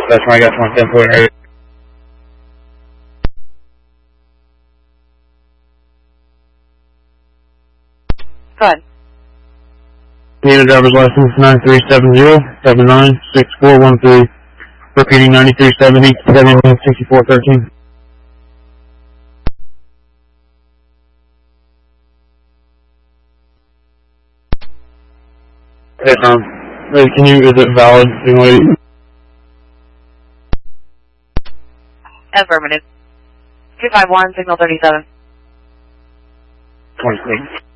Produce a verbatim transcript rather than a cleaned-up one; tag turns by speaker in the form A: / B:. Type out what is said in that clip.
A: That's when I got to my ten point eight.
B: Go ahead.
A: Need a driver's license nine three seven zero seven nine six four one three. Repeating ninety-three seventy seven sixty-four thirteen. Hey, um, wait, can you, is it valid?
B: Affirmative. two five one, signal thirty-seven.
A: twenty-six.